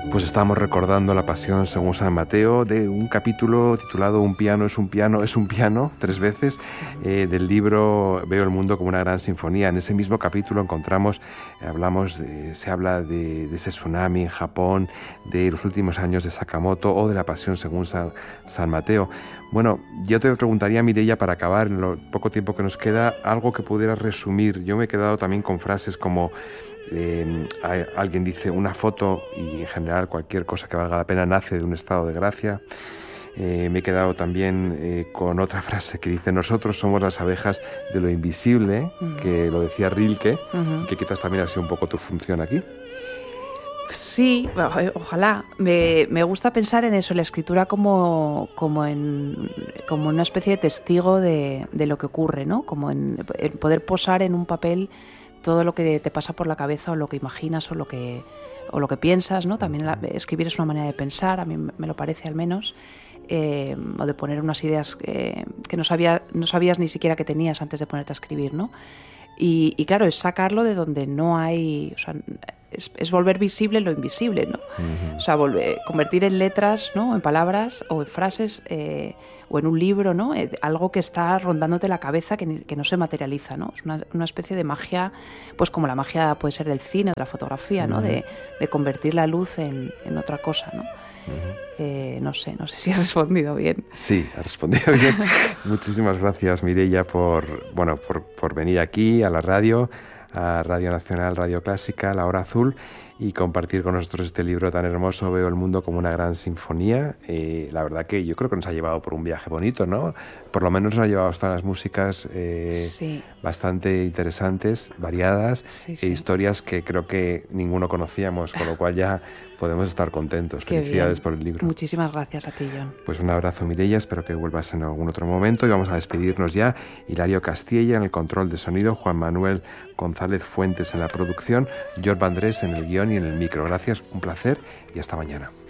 Pues estamos recordando la Pasión según San Mateo de un capítulo titulado Un piano es un piano es un piano, 3 veces, del libro Veo el mundo como una gran sinfonía. En ese mismo capítulo se habla de ese tsunami en Japón, de los últimos años de Sakamoto o de la Pasión según San Mateo. Bueno, yo te preguntaría, Mireia, para acabar, en lo poco tiempo que nos queda, algo que pudieras resumir. Yo me he quedado también con frases como... alguien dice una foto, y en general cualquier cosa que valga la pena nace de un estado de gracia. Me he quedado también con otra frase que dice: nosotros somos las abejas de lo invisible, que lo decía Rilke, y que quizás también ha sido un poco tu función aquí. Sí, ojalá. Me gusta pensar en eso, la escritura como una especie de testigo de lo que ocurre, ¿no? Como en poder posar en un papel todo lo que te pasa por la cabeza, o lo que imaginas, o lo que piensas, ¿no? También escribir es una manera de pensar, a mí me lo parece al menos, o de poner unas ideas que no sabías ni siquiera que tenías antes de ponerte a escribir, ¿no? Y claro, es sacarlo de donde no hay... O sea, es volver visible lo invisible, ¿no? Uh-huh. O sea, convertir en letras, ¿no? En palabras o en frases, o en un libro, ¿no? Algo que está rondándote la cabeza, que no se materializa, ¿no? Es una especie de magia, pues como la magia puede ser del cine o de la fotografía, ¿no? Uh-huh. De convertir la luz en otra cosa, ¿no? Uh-huh. No sé si he respondido bien. Sí, has respondido bien. Muchísimas gracias, Mireia, por venir aquí a la radio, a Radio Nacional, Radio Clásica, La Hora Azul, y compartir con nosotros este libro tan hermoso, Veo el mundo como una gran sinfonía. La verdad que yo creo que nos ha llevado por un viaje bonito, ¿no? Por lo menos nos ha llevado hasta las músicas sí, bastante interesantes, variadas, sí. Historias que creo que ninguno conocíamos, con lo cual ya podemos estar contentos. Qué Felicidades bien. Por el libro. Muchísimas gracias a ti, John. Pues un abrazo, Mireia, espero que vuelvas en algún otro momento, y vamos a despedirnos ya. Hilario Castilla en el control de sonido, Juan Manuel González Fuentes en la producción, Jorba Andrés en el guión y en el micro. Gracias, un placer y hasta mañana.